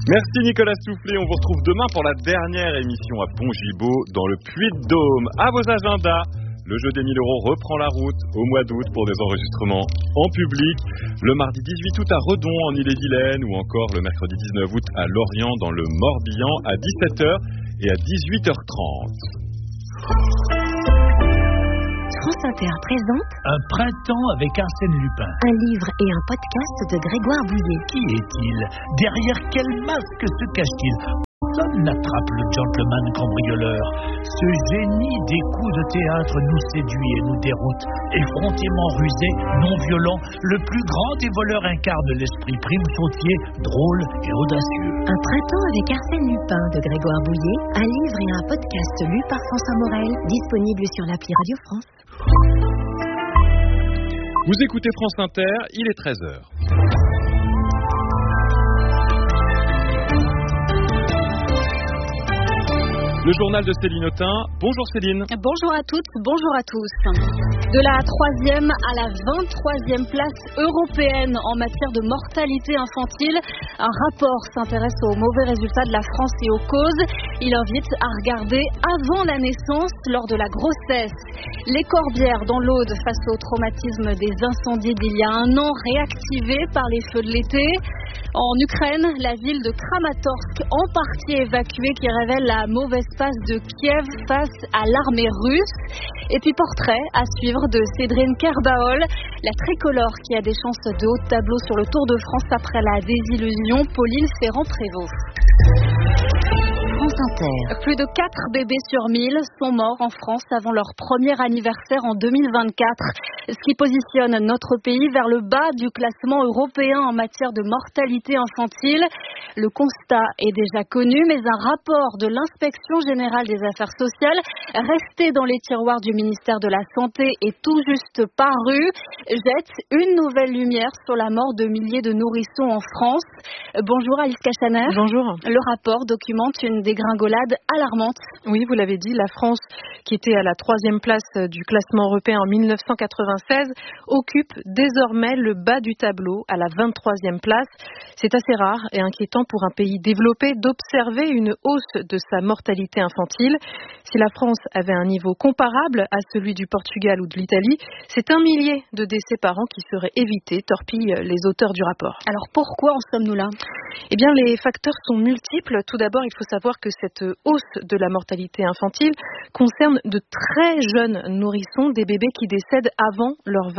Merci Nicolas Soufflet, on vous retrouve demain pour la dernière émission à Pont-Gibaud dans le Puy-de-Dôme. À vos agendas, le jeu des 1000 € reprend la route au mois d'août pour des enregistrements en public. Le mardi 18 août à Redon en Ille-et-Vilaine ou encore le mercredi 19 août à Lorient dans le Morbihan à 17h et à 18h30. France Inter présente Un printemps avec Arsène Lupin. un livre et un podcast de Grégoire Bouillet. Qui est-il? Derrière quel masque se cache-t-il? Personne n'attrape le gentleman cambrioleur. Ce génie des coups de théâtre nous séduit et nous déroute. Effrontément rusé, non violent, le plus grand des voleurs incarne l'esprit prime sautier, drôle et audacieux. Un printemps avec Arsène Lupin de Grégoire Bouillet, un livre et un podcast lu par François Morel, disponible sur l'appli Radio France. Vous écoutez France Inter, il est 13h. Le journal de Céline Autain. Bonjour Céline. Bonjour à toutes, bonjour à tous. De la 3e à la 23e place européenne en matière de mortalité infantile, un rapport s'intéresse aux mauvais résultats de la France et aux causes. Il invite à regarder avant la naissance, lors de la grossesse. Les Corbières dans l'Aude face au traumatisme des incendies d'il y a un an, réactivés par les feux de l'été. En Ukraine, la ville de Kramatorsk, en partie évacuée, qui révèle la mauvaise passe de Kiev face à l'armée russe. Et puis portrait à suivre de Cédrine Kerbaol, la tricolore qui a des chances de haut tableau sur le Tour de France après la désillusion. Pauline Ferrand-Prévot. Plus de 4 bébés sur 1000 sont morts en France avant leur premier anniversaire en 2024, ce qui positionne notre pays vers le bas du classement européen en matière de mortalité infantile. Le constat est déjà connu, mais un rapport de l'Inspection générale des affaires sociales, resté dans les tiroirs du ministère de la Santé et tout juste paru, jette une nouvelle lumière sur la mort de milliers de nourrissons en France. Bonjour Alice Cachaner. Bonjour. Le rapport documente une dégringolade alarmante. Oui, vous l'avez dit, la France, qui était à la 3e place du classement européen en 1996, occupe désormais le bas du tableau à la 23e place. C'est assez rare et inquiétant pour un pays développé d'observer une hausse de sa mortalité infantile. Si la France avait un niveau comparable à celui du Portugal ou de l'Italie, c'est 1 millier de décès par an qui seraient évités, torpillent les auteurs du rapport. Alors pourquoi en sommes-nous là ? Eh bien, les facteurs sont multiples. Tout d'abord, il faut savoir que cette hausse de la mortalité infantile concerne de très jeunes nourrissons, des bébés qui décèdent avant leur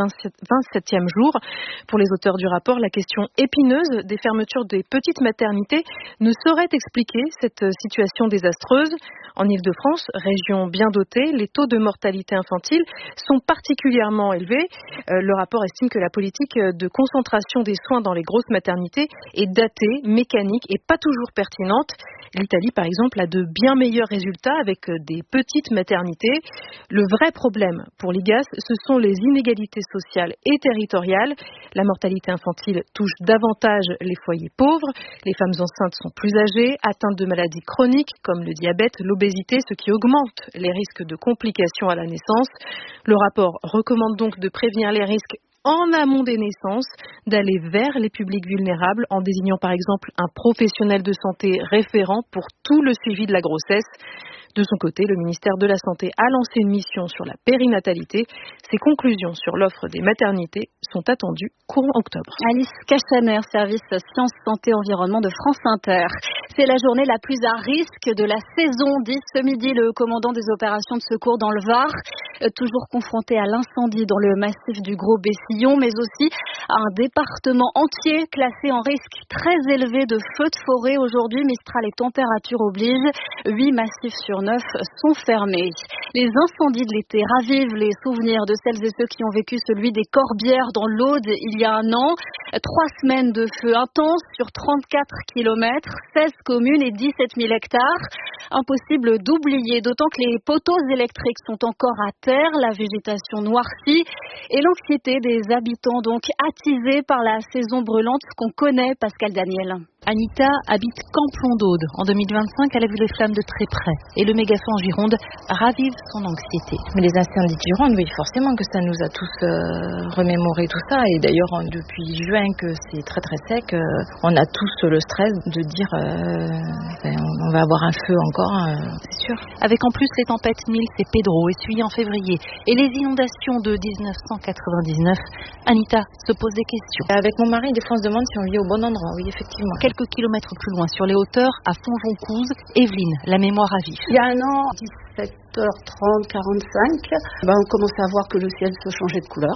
27e jour. Pour les auteurs du rapport, la question épineuse des fermetures des petites maternités ne saurait expliquer cette situation désastreuse. En Île-de-France, région bien dotée, les taux de mortalité infantile sont particulièrement élevés. Le rapport estime que la politique de concentration des soins dans les grosses maternités est datée, mécanique et pas toujours pertinente. L'Italie, par exemple, a de bien meilleurs résultats avec des petites maternités. Le vrai problème pour l'IGAS, ce sont les inégalités sociales et territoriales. La mortalité infantile touche davantage les foyers pauvres. Les femmes enceintes sont plus âgées, atteintes de maladies chroniques comme le diabète, l'obésité, ce qui augmente les risques de complications à la naissance. Le rapport recommande donc de prévenir les risques en amont des naissances, d'aller vers les publics vulnérables en désignant par exemple un professionnel de santé référent pour tout le suivi de la grossesse. De son côté, le ministère de la Santé a lancé une mission sur la périnatalité. Ses conclusions sur l'offre des maternités sont attendues courant octobre. Alice Cachaner, service Sciences, Santé, Environnement de France Inter. C'est la journée la plus à risque de la saison, dit ce midi le commandant des opérations de secours dans le Var. Toujours confronté à l'incendie dans le massif du Gros Bessillon, mais aussi à un département entier classé en risque très élevé de feux de forêt aujourd'hui. Mistral et température obligent. 8 massifs sur 9 sont fermés. Les incendies de l'été ravivent les souvenirs de celles et ceux qui ont vécu celui des Corbières dans l'Aude il y a un an. 3 semaines de feu intense sur 34 km, 16 communes et 17 000 hectares. Impossible d'oublier, d'autant que les poteaux électriques sont encore à terre, la végétation noircie et l'anxiété des habitants donc attisée par la saison brûlante qu'on connaît, Pascal Daniel. Anita habite Camplon d'Aude. En 2025, elle a vu les flammes de très près. Et le méga-feu en Gironde ravive son anxiété. Mais les incendies de Gironde, oui, forcément que ça nous a tous remémoré tout ça. Et d'ailleurs, depuis juin, que c'est très très sec, on a tous le stress de dire on va avoir un feu encore, c'est sûr. Avec en plus les tempêtes Nils et Pedro essuyées en février et les inondations de 1999, Anita se pose des questions. Avec mon mari, des fois on se demande si on vit au bon endroit, oui, effectivement. Quelques kilomètres plus loin, sur les hauteurs, à Fonjoncouze, Evelyne, la mémoire à vif. Il y a un an, 17h30, 45, on commençait à voir que le ciel se changeait de couleur.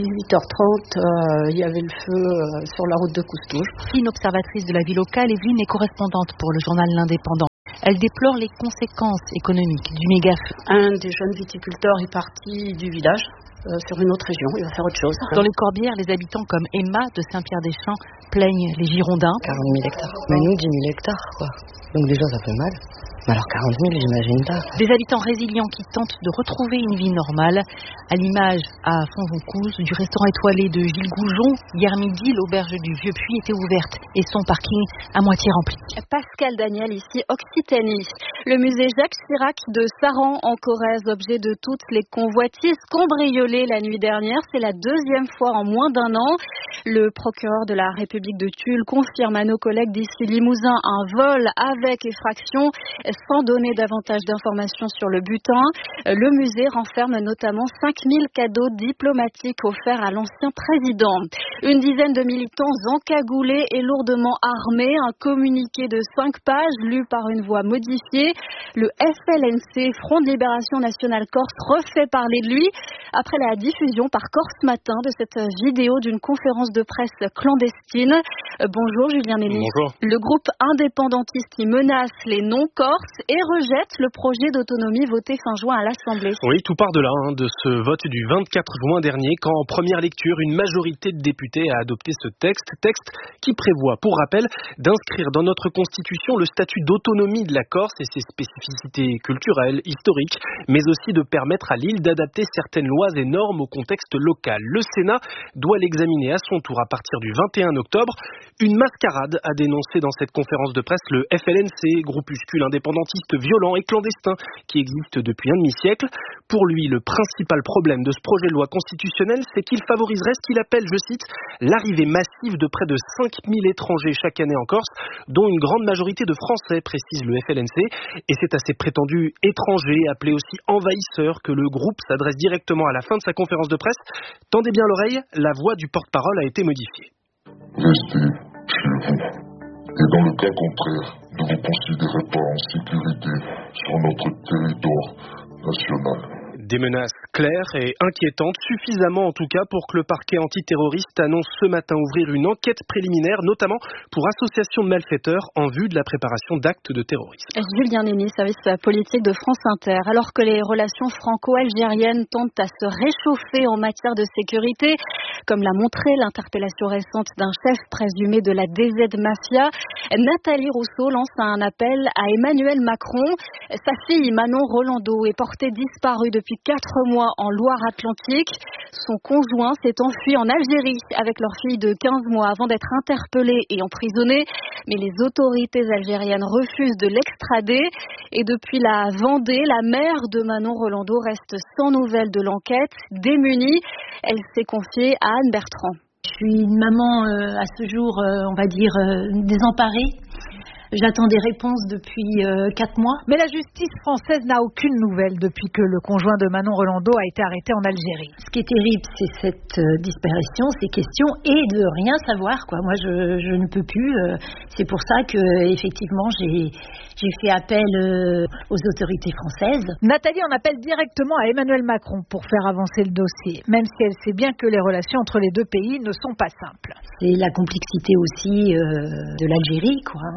18h30, il y avait le feu sur la route de Coustouge. Une observatrice de la vie locale, Evelyne est correspondante pour le journal L'Indépendant. Elle déplore les conséquences économiques du méga-feu. Un des jeunes viticulteurs est parti du village sur une autre région, il va faire autre chose. Dans les Corbières, les habitants comme Emma de Saint-Pierre-des-Champs plaignent les Girondins. 40 000 hectares. Mais nous, 10 000 hectares, quoi. Donc déjà, ça fait mal. Mais alors 40 000, j'imagine pas. Des habitants résilients qui tentent de retrouver une vie normale. À l'image, à Fonjoncouze, du restaurant étoilé de Gilles Goujon, hier midi, l'auberge du Vieux-Puy était ouverte et son parking à moitié rempli. Pascal Daniel, ici Occitanie. Le musée Jacques Chirac de Saran en Corrèze, objet de toutes les convoitises, cambriolé la nuit dernière. C'est la deuxième fois en moins d'un an. Le procureur de la République de Tulle confirme à nos collègues d'ici Limousin un vol avec effraction. Sans donner davantage d'informations sur le butin, le musée renferme notamment 5000 cadeaux diplomatiques offerts à l'ancien président. Une dizaine de militants encagoulés et lourdement armés, un communiqué de 5 pages lu par une voix modifiée. Le FLNC, Front de Libération Nationale Corse, refait parler de lui après la diffusion par Corse Matin de cette vidéo d'une conférence de presse clandestine. Bonjour Julien Ménis. Bonjour. Le groupe indépendantiste qui menace les non-corses et rejette le projet d'autonomie voté fin juin à l'Assemblée. Oui, tout part de là, de ce vote du 24 juin dernier, quand en première lecture, une majorité de députés a adopté ce texte qui prévoit, pour rappel, d'inscrire dans notre Constitution le statut d'autonomie de la Corse et ses spécificités culturelles, historiques, mais aussi de permettre à l'île d'adapter certaines lois et normes au contexte local. Le Sénat doit l'examiner à son tour à partir du 21 octobre. Une mascarade a dénoncé dans cette conférence de presse le FLNC, groupuscule indépendantiste violent et clandestin qui existe depuis un demi-siècle. Pour lui, le principal problème de ce projet de loi constitutionnelle, c'est qu'il favoriserait ce qu'il appelle, je cite, l'arrivée massive de près de 5000 étrangers chaque année en Corse, dont une grande majorité de Français, précise le FLNC. Et c'est à ces prétendus étrangers, appelés aussi envahisseurs, que le groupe s'adresse directement à la fin de sa conférence de presse. Tendez bien l'oreille, la voix du porte-parole a été modifiée. Restez chez vous. Et dans le cas contraire, ne vous considérez pas en sécurité sur notre territoire national. Des menaces claires et inquiétantes, suffisamment en tout cas pour que le parquet antiterroriste annonce ce matin ouvrir une enquête préliminaire, notamment pour association de malfaiteurs en vue de la préparation d'actes de terrorisme. Julien Ménis, service politique de France Inter. Alors que les relations franco-algériennes tentent à se réchauffer en matière de sécurité, comme l'a montré l'interpellation récente d'un chef présumé de la DZ Mafia, Nathalie Rousseau lance un appel à Emmanuel Macron. Sa fille Manon Rolando est portée disparue depuis 4 mois en Loire-Atlantique. Son conjoint s'est enfui en Algérie avec leur fille de 15 mois avant d'être interpellé et emprisonné. Mais les autorités algériennes refusent de l'extrader. Et depuis la Vendée, la mère de Manon Rolando reste sans nouvelles de l'enquête, démunie. Elle s'est confiée à Anne Bertrand. Je suis une maman à ce jour, on va dire, désemparée. J'attends des réponses depuis 4 mois. Mais la justice française n'a aucune nouvelle depuis que le conjoint de Manon Rolando a été arrêté en Algérie. Ce qui est terrible, c'est cette disparition, ces questions et de rien savoir, quoi. Moi, je ne peux plus. C'est pour ça que, effectivement, j'ai fait appel aux autorités françaises. Nathalie en appelle directement à Emmanuel Macron pour faire avancer le dossier, même si elle sait bien que les relations entre les deux pays ne sont pas simples. C'est la complexité aussi de l'Algérie, quoi. Mais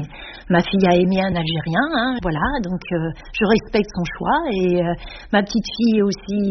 ma fille a aimé un Algérien, hein, voilà, donc je respecte son choix et ma petite fille est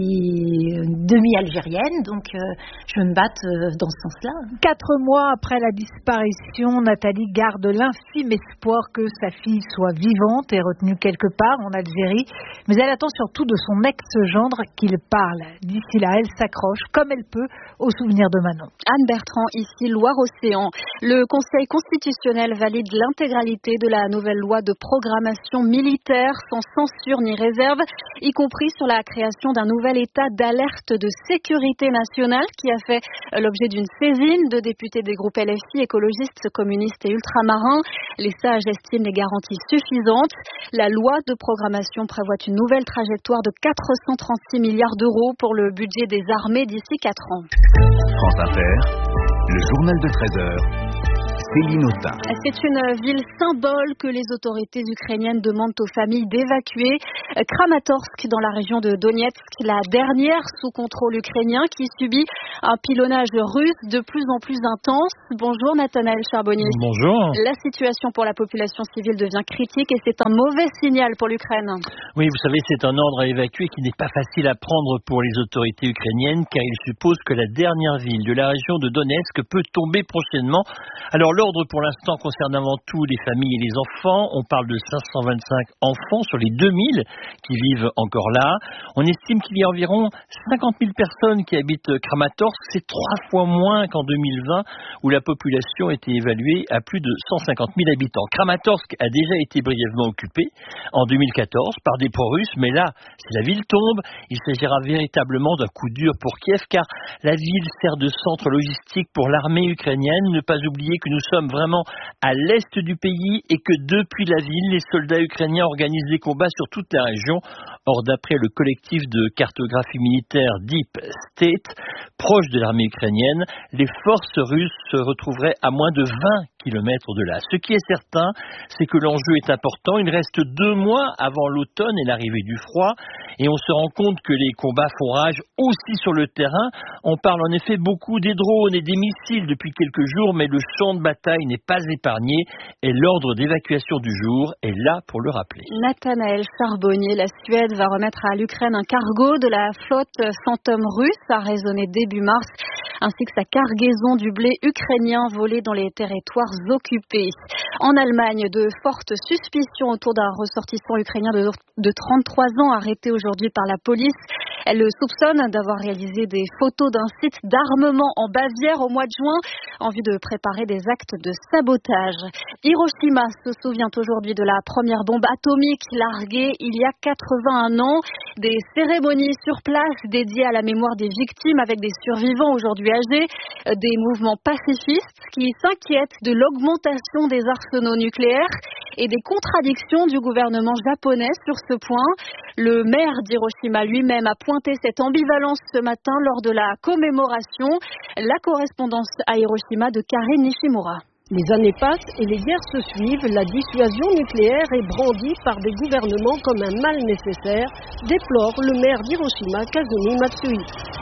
aussi demi-algérienne, donc je me batte dans ce sens-là. 4 mois après la disparition, Nathalie garde l'infime espoir que sa fille soit vivante et retenue quelque part en Algérie, mais elle attend surtout de son ex-gendre qu'il parle. D'ici là, elle s'accroche comme elle peut au souvenir de Manon. Anne Bertrand, ici Loire-Océan. Le Conseil constitutionnel valide l'intégralité de la nouvelle loi de programmation militaire sans censure ni réserve, y compris sur la création d'un nouvel état d'alerte de sécurité nationale qui a fait l'objet d'une saisine de députés des groupes LFI, écologistes, communistes et ultramarins. Les sages estiment les garanties suffisantes. La loi de programmation prévoit une nouvelle trajectoire de 436 milliards d'euros pour le budget des armées d'ici 4 ans. France Inter, le journal de 13h. Céline Autain. C'est une ville symbole que les autorités ukrainiennes demandent aux familles d'évacuer. Kramatorsk, dans la région de Donetsk, la dernière sous contrôle ukrainien qui subit un pilonnage russe de plus en plus intense. Bonjour Nathanaël Charbonnier. Bonjour. La situation pour la population civile devient critique et c'est un mauvais signal pour l'Ukraine. Oui, vous savez, c'est un ordre à évacuer qui n'est pas facile à prendre pour les autorités ukrainiennes car il suppose que la dernière ville de la région de Donetsk peut tomber prochainement. Alors l'ordre pour l'instant concerne avant tout les familles et les enfants. On parle de 525 enfants sur les 2000 qui vivent encore là. On estime qu'il y a environ 50 000 personnes qui habitent Kramatorsk. C'est 3 fois moins qu'en 2020 où la population était évaluée à plus de 150 000 habitants. Kramatorsk a déjà été brièvement occupée en 2014 par des pro-russes, mais là, si la ville tombe, il s'agira véritablement d'un coup dur pour Kiev car la ville sert de centre logistique pour l'armée ukrainienne. Ne pas oublier que nous sommes vraiment à l'est du pays et que depuis la ville, les soldats ukrainiens organisent des combats sur toute la région. Or, d'après le collectif de cartographie militaire Deep State, proche de l'armée ukrainienne, les forces russes se retrouveraient à moins de 20 kilomètres de là. Ce qui est certain, c'est que l'enjeu est important. Il reste 2 mois avant l'automne et l'arrivée du froid. Et on se rend compte que les combats font rage aussi sur le terrain. On parle en effet beaucoup des drones et des missiles depuis quelques jours, mais le champ de bataille n'est pas épargné et l'ordre d'évacuation du jour est là pour le rappeler. Nathanaël Charbonnier, la Suède va remettre à l'Ukraine un cargo de la flotte Phantom russe, a résonné début mars, ainsi que sa cargaison du blé ukrainien volé dans les territoires occupés. En Allemagne, de fortes suspicions autour d'un ressortissant ukrainien de 33 ans arrêté aujourd'hui par la police. Elle le soupçonne d'avoir réalisé des photos d'un site d'armement en Bavière au mois de juin en vue de préparer des actes de sabotage. Hiroshima se souvient aujourd'hui de la première bombe atomique larguée il y a 81 ans. Des cérémonies sur place dédiées à la mémoire des victimes avec des survivants aujourd'hui âgés, des mouvements pacifistes qui s'inquiètent de l'augmentation des arsenaux nucléaires et des contradictions du gouvernement japonais sur ce point. Le maire d'Hiroshima lui-même a pointé cette ambivalence ce matin lors de la commémoration. La correspondance à Hiroshima de Karine Nishimura. Les années passent et les guerres se suivent. La dissuasion nucléaire est brandie par des gouvernements comme un mal nécessaire, déplore le maire d'Hiroshima, Kazumi Matsui.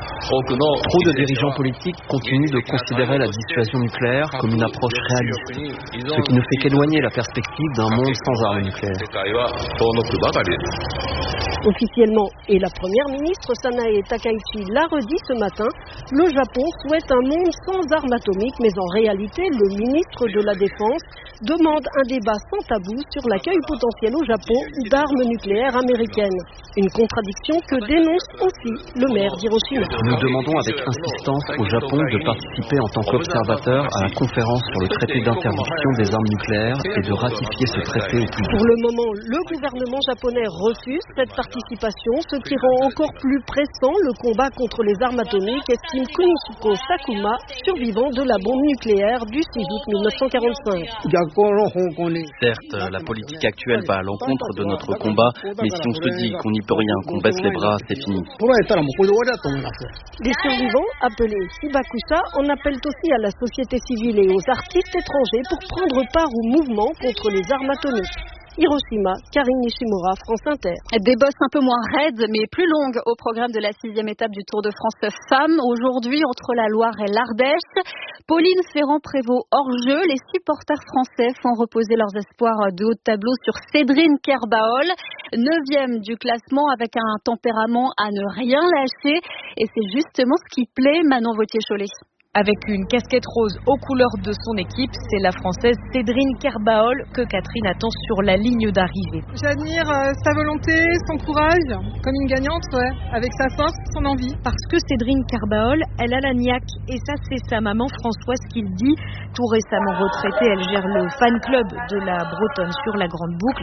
Trop de dirigeants politiques continuent de considérer la dissuasion nucléaire comme une approche réaliste, ce qui ne fait qu'éloigner la perspective d'un monde sans armes nucléaires. Officiellement, et la première ministre Sanae Takaichi l'a redit ce matin, le Japon souhaite un monde sans armes atomiques, mais en réalité, le ministre de la Défense demande un débat sans tabou sur l'accueil potentiel au Japon d'armes nucléaires américaines. Une contradiction que dénonce aussi le maire d'Hiroshima. Nous demandons avec insistance au Japon de participer en tant qu'observateur à la conférence sur le traité d'interdiction des armes nucléaires et de ratifier ce traité au plus vite. Pour le moment, le gouvernement japonais refuse cette participation, ce qui rend encore plus pressant le combat contre les armes atomiques, estime Kunisuko Sakuma, survivant de la bombe nucléaire du 6 août 1945. Certes, la politique actuelle va à l'encontre de notre combat, mais si on se dit qu'on n'y peut rien, qu'on baisse les bras, c'est fini. Les survivants, appelés Hibakusha, en appellent aussi à la société civile et aux artistes étrangers pour prendre part au mouvement contre les armes atomiques. Hiroshima, Karine Nishimura, France Inter. Des bosses un peu moins raides, mais plus longues au programme de la 6e étape du Tour de France Femmes. Aujourd'hui, entre la Loire et l'Ardèche, Pauline Ferrand-Prévot hors jeu. Les supporters français font reposer leurs espoirs de haut de tableau sur Cédrine Kerbaol, 9e du classement avec un tempérament à ne rien lâcher. Et c'est justement ce qui plaît Manon Vauthier-Cholet. Avec une casquette rose aux couleurs de son équipe, c'est la Française Cédrine Kerbaol que Catherine attend sur la ligne d'arrivée. J'admire sa volonté, son courage, comme une gagnante, avec sa force, son envie. Parce que Cédrine Kerbaol, elle a la niaque, et ça c'est sa maman Françoise qui le dit. Tout récemment retraitée, elle gère le fan club de la Bretonne sur la Grande Boucle.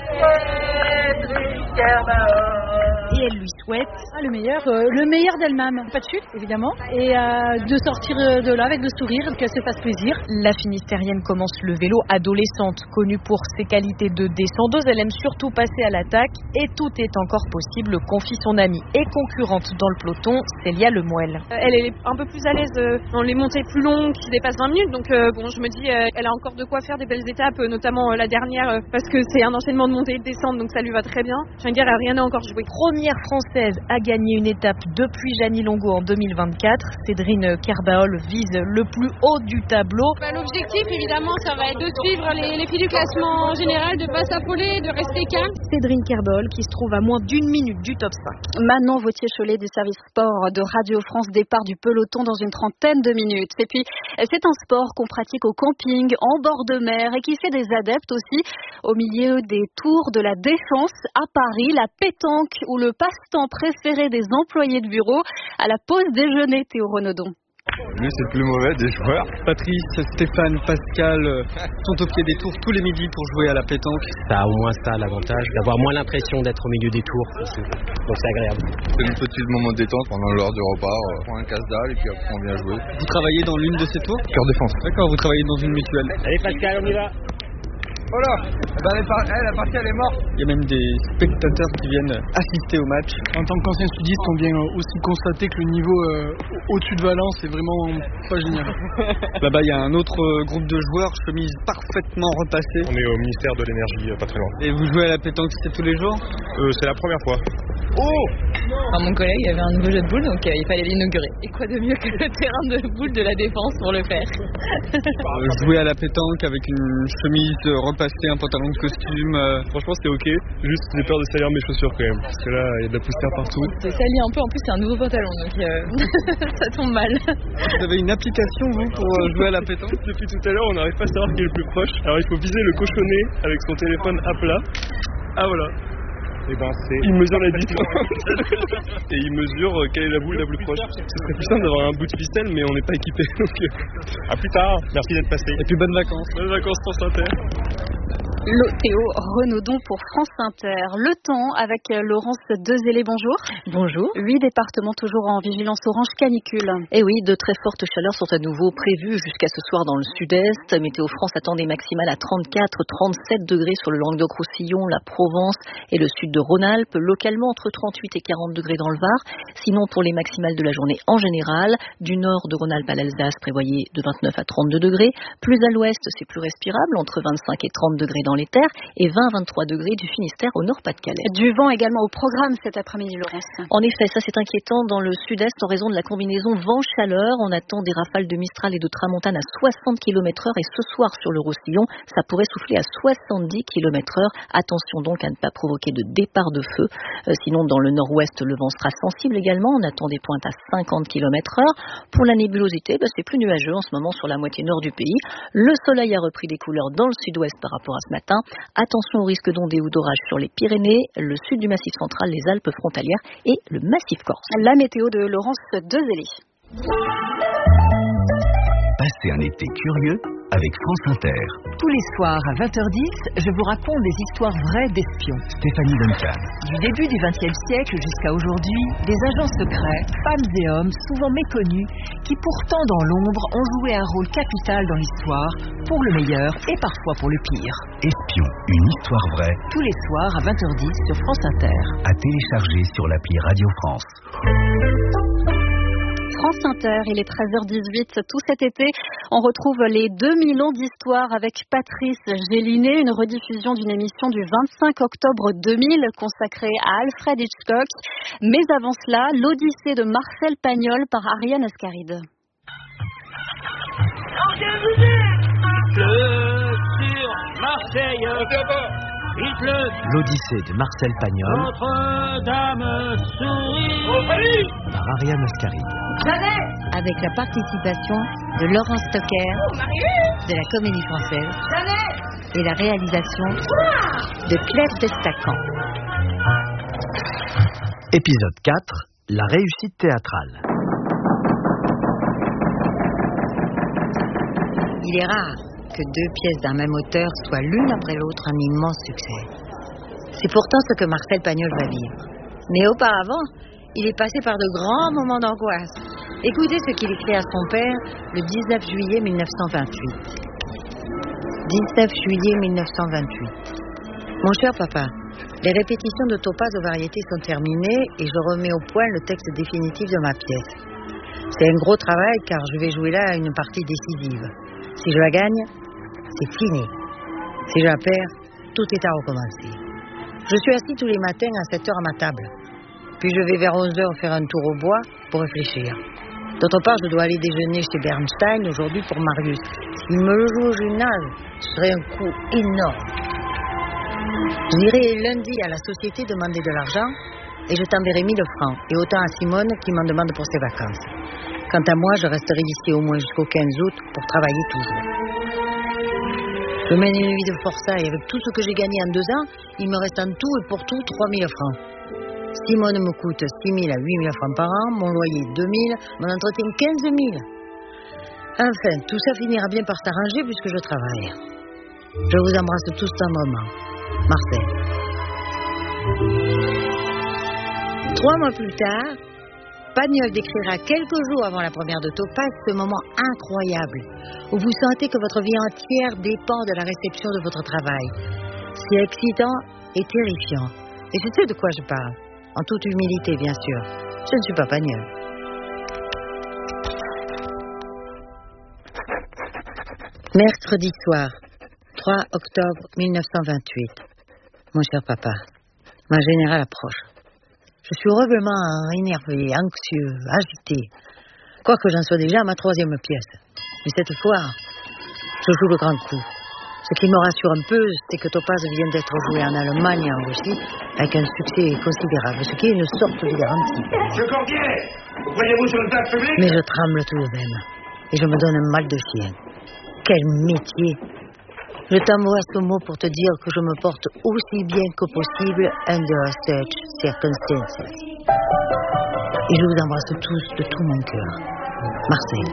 Cédrine Kerbaol. Et elle lui souhaite le meilleur d'elle-même, pas de chute évidemment, et de sortir de là avec le sourire, qu'elle se fasse plaisir. La Finistérienne commence le vélo adolescente, connue pour ses qualités de descendeuse, elle aime surtout passer à l'attaque et tout est encore possible, confie son amie et concurrente dans le peloton, Célia Lemoelle. Elle est un peu plus à l'aise dans les montées plus longues qui dépassent 20 minutes, donc je me dis elle a encore de quoi faire des belles étapes, notamment la dernière, parce que c'est un enchaînement de montées et de descentes, donc ça lui va très bien. Je viens de dire, rien n'a encore joué. Première française à gagner une étape depuis Jeannie Longo en 2024. Cédrine Kerbaol vise le plus haut du tableau. L'objectif, évidemment, ça va être de suivre les filles du classement en général, de ne pas s'affoler, de rester calme. Cédrine Kerbaol qui se trouve à moins d'1 minute du top 5. Manon Vauthier-Cholet du service sport de Radio France, départ du peloton dans une trentaine de minutes. Et puis, c'est un sport qu'on pratique au camping, en bord de mer et qui fait des adeptes aussi au milieu des tours de la Défense à Paris, la pétanque ou le passe-temps préféré des employés de bureau à la pause déjeuner, Théo Renaudon. Lui, c'est le plus mauvais des joueurs. Patrice, Stéphane, Pascal sont au pied des tours tous les midis pour jouer à la pétanque. Ça a au moins ça l'avantage d'avoir moins l'impression d'être au milieu des tours. Donc c'est agréable. C'est une petite moment de détente pendant l'heure du repas. On prend un casse-dalle et puis après on vient jouer. Vous travaillez dans l'une de ces tours ? Cœur Défense. D'accord, vous travaillez dans une mutuelle. Allez Pascal, on y va. Voilà, la partie elle est morte. Il y a même des spectateurs qui viennent assister au match. En tant qu'ancien sudiste, on vient aussi constater que le niveau au-dessus de Valence est vraiment pas génial. Là-bas, il y a un autre groupe de joueurs, chemise parfaitement repassée. On est au ministère de l'énergie, pas très loin. Et vous jouez à la pétanque, c'est tous les jours ? C'est la première fois. Oh ! Mon collègue avait un nouveau jeu de boules, donc il fallait l'inaugurer. Et quoi de mieux que le terrain de boules de la Défense pour le faire. Jouer à la pétanque avec une chemise repassée, un pantalon de costume. Franchement, c'était ok. Juste, j'ai peur de salir mes chaussures quand même. Parce que là, il y a de la poussière partout. C'est sali un peu, en plus, c'est un nouveau pantalon, donc ça tombe mal. Vous avez une application, vous, pour jouer à la pétanque ? Depuis tout à l'heure, on n'arrive pas à savoir qui est le plus proche. Alors, il faut viser le cochonnet avec son téléphone à plat. Ah, voilà. Et il mesure la distance et il mesure quelle est la boule la plus proche. Ce serait plus simple d'avoir un bout de ficelle, mais on n'est pas équipé. Donc à plus tard, merci d'être passé. Et puis bonnes vacances. Bonnes vacances France Inter. Théo Renaudon pour France Inter. Le temps avec Laurence Dezélé, bonjour. Bonjour. 8 départements toujours en vigilance orange canicule. Et oui, de très fortes chaleurs sont à nouveau prévues jusqu'à ce soir dans le sud-est. Météo France attend des maximales à 34-37 degrés sur le Languedoc-Roussillon, la Provence et le sud de Rhône-Alpes. Localement entre 38 et 40 degrés dans le Var. Sinon pour les maximales de la journée en général, du nord de Rhône-Alpes à l'Alsace prévoyez de 29 à 32 degrés. Plus à l'ouest, c'est plus respirable, entre 25 et 30 degrés dans les terres et 20-23 degrés du Finistère au Nord-Pas-de-Calais. Du vent également au programme cet après-midi, Laurence. En effet, ça c'est inquiétant dans le sud-est en raison de la combinaison vent-chaleur. On attend des rafales de Mistral et de Tramontane à 60 km/h et ce soir sur le Roussillon, ça pourrait souffler à 70 km/h. Attention donc à ne pas provoquer de départ de feu. Sinon, dans le nord-ouest, le vent sera sensible également. On attend des pointes à 50 km/h. Pour la nébulosité, c'est plus nuageux en ce moment sur la moitié nord du pays. Le soleil a repris des couleurs dans le sud-ouest par rapport à ce matin. Attention au risque d'ondées ou d'orages sur les Pyrénées, le sud du Massif central, les Alpes frontalières et le Massif corse. La météo de Laurence Dezélé. Passez un été curieux avec France Inter. Tous les soirs à 20h10, je vous raconte des histoires vraies d'espions. Stéphanie Duncan. Du début du XXe siècle jusqu'à aujourd'hui, des agents secrets, femmes et hommes souvent méconnus, qui pourtant dans l'ombre ont joué un rôle capital dans l'histoire, pour le meilleur et parfois pour le pire. Espion, une histoire vraie. Tous les soirs à 20h10 sur France Inter. À télécharger sur l'appli Radio France. France Inter. Il est 13h18. Tout cet été, on retrouve les 2000 ans d'histoire avec Patrice Gélinet, une rediffusion d'une émission du 25 octobre 2000 consacrée à Alfred Hitchcock. Mais avant cela, l'Odyssée de Marcel Pagnol par Ariane Ascaride. Sur Marseille, l'Odyssée de Marcel Pagnol Notre-Dame sourit par Ariane Ascaride. Avec la participation de Laurent Stocker de la Comédie Française et la réalisation de Claire Destacan. Épisode 4, la réussite théâtrale. Il est rare que deux pièces d'un même auteur soient l'une après l'autre un immense succès. C'est pourtant ce que Marcel Pagnol va vivre. Mais auparavant, il est passé par de grands moments d'angoisse. Écoutez ce qu'il écrit à son père le 19 juillet 1928. 19 juillet 1928. Mon cher papa, les répétitions de Topaz aux variétés sont terminées et je remets au point le texte définitif de ma pièce. C'est un gros travail car je vais jouer là une partie décisive. Si je la gagne, c'est fini. Si je la perds, tout est à recommencer. Je suis assis tous les matins à 7h à ma table. Puis je vais vers 11h faire un tour au bois pour réfléchir. D'autre part, je dois aller déjeuner chez Bernstein aujourd'hui pour Marius. S'il me le joue au gymnase, ce serait un coup énorme. J'irai lundi à la société demander de l'argent et je t'enverrai 1000 francs et autant à Simone qui m'en demande pour ses vacances. Quant à moi, je resterai ici au moins jusqu'au 15 août pour travailler toujours. Je mène une vie de forçat et avec tout ce que j'ai gagné en 2 ans, il me reste en tout et pour tout 3000 francs. Simone me coûte 6 000 à 8 000 francs par an, mon loyer 2 000, mon entretien 15 000. Enfin, tout ça finira bien par s'arranger puisque je travaille. Je vous embrasse tous tendrement. Marcel. 3 mois plus tard, Pagnol décrira quelques jours avant la première de Topaz ce moment incroyable où vous sentez que votre vie entière dépend de la réception de votre travail. C'est excitant et terrifiant. Et je sais de quoi je parle. En toute humilité, bien sûr. Je ne suis pas Pagnol. Mercredi soir, 3 octobre 1928. Mon cher papa, ma générale approche. Je suis horriblement énervé, anxieux, agité. Quoique j'en sois déjà à ma 3e pièce. Mais cette fois, je joue le grand coup. Ce qui me rassure un peu, c'est que Topaz vient d'être joué en Allemagne et en Russie avec un succès considérable, ce qui est une sorte de garantie. Je Cordier, vous croyez-vous sur une place publique? Mais je tremble tout de même. Et je me donne un mal de chien. Quel métier! Je t'envoie ce mot pour te dire que je me porte aussi bien que possible under such circumstances. Et je vous embrasse tous de tout mon cœur. Marcel.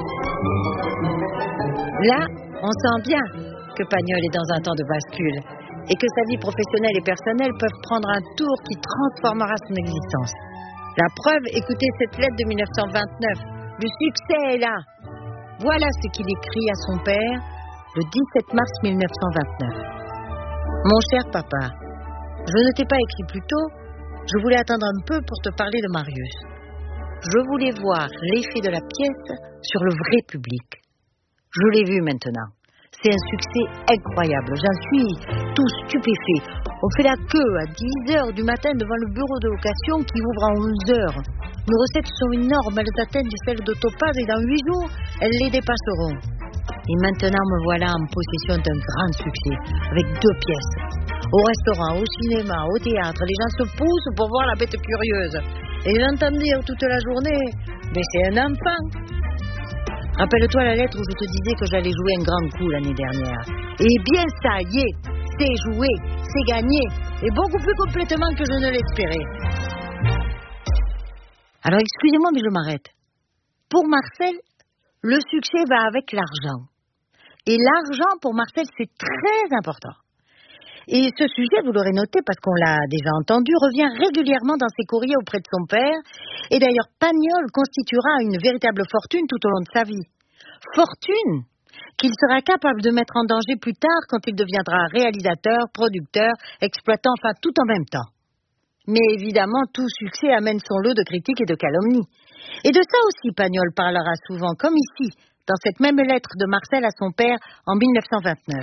Là, on sent bien que Pagnol est dans un temps de bascule et que sa vie professionnelle et personnelle peuvent prendre un tour qui transformera son existence. La preuve, écoutez cette lettre de 1929. Le succès est là. Voilà ce qu'il écrit à son père le 17 mars 1929. Mon cher papa, je ne t'ai pas écrit plus tôt, je voulais attendre un peu pour te parler de Marius. Je voulais voir l'effet de la pièce sur le vrai public. Je l'ai vu maintenant. C'est un succès incroyable, j'en suis tout stupéfait. On fait la queue à 10h du matin devant le bureau de location qui ouvre à 11h. Nos recettes sont énormes, elles atteignent celles de Topaz et dans 8 jours, elles les dépasseront. Et maintenant me voilà en possession d'un grand succès, avec 2 pièces. Au restaurant, au cinéma, au théâtre, les gens se poussent pour voir la bête curieuse. Et j'entends dire toute la journée, mais c'est un enfant. Rappelle-toi la lettre où je te disais que j'allais jouer un grand coup l'année dernière. Eh bien, ça y est, c'est joué, c'est gagné, et beaucoup plus complètement que je ne l'espérais. Alors, excusez-moi, mais je m'arrête. Pour Marcel, le succès va avec l'argent. Et l'argent, pour Marcel, c'est très important. Et ce sujet, vous l'aurez noté parce qu'on l'a déjà entendu, revient régulièrement dans ses courriers auprès de son père. Et d'ailleurs, Pagnol constituera une véritable fortune tout au long de sa vie. Fortune qu'il sera capable de mettre en danger plus tard quand il deviendra réalisateur, producteur, exploitant, enfin tout en même temps. Mais évidemment, tout succès amène son lot de critiques et de calomnies. Et de ça aussi, Pagnol parlera souvent, comme ici, dans cette même lettre de Marcel à son père en 1929.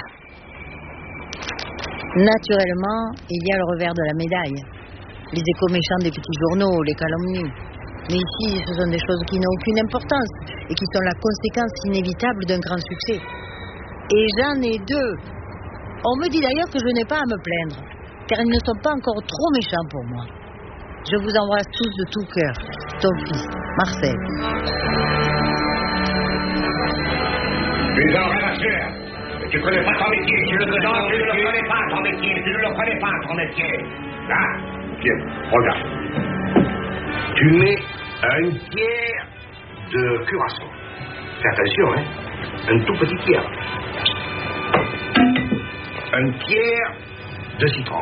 Naturellement, il y a le revers de la médaille. Les échos méchants des petits journaux, les calomnies. Mais ici, ce sont des choses qui n'ont aucune importance et qui sont la conséquence inévitable d'un grand succès. Et j'en ai deux. On me dit d'ailleurs que je n'ai pas à me plaindre, car ils ne sont pas encore trop méchants pour moi. Je vous embrasse tous de tout cœur. Ton fils, Marcel. Tu n'en rien à faire. Tu connais pas ton métier. Tu ne le connais pas ton métier. Tu ne le connais pas ton métier. Là, tiens, regarde. Tu mets un tiers de curaçao. Fais attention, hein. Un tout petit tiers. Un tiers de citron.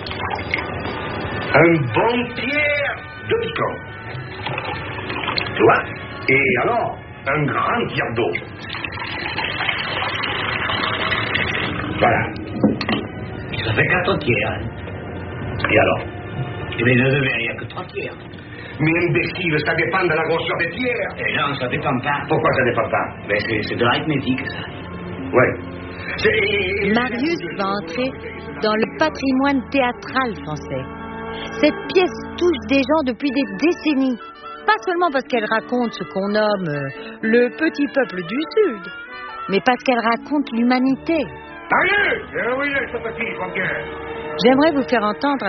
Un bon tiers de piquant. Tu vois? Et alors, un grand tiers d'eau. Voilà. Ça fait 4 tiers. Hein. Et alors? Eh bien, il ne devait y avoir que 3 tiers. Mais imbécile, ça dépend de la grosseur des tiers. Eh non, ça dépend pas. Pourquoi ça dépend pas? Mais c'est de l'arithmétique, ça. Ouais. Marius va entrer dans le patrimoine théâtral français. Cette pièce touche des gens depuis des décennies. Pas seulement parce qu'elle raconte ce qu'on nomme le petit peuple du Sud, mais parce qu'elle raconte l'humanité. Marius! Oui, ce petit, faut bien. J'aimerais vous faire entendre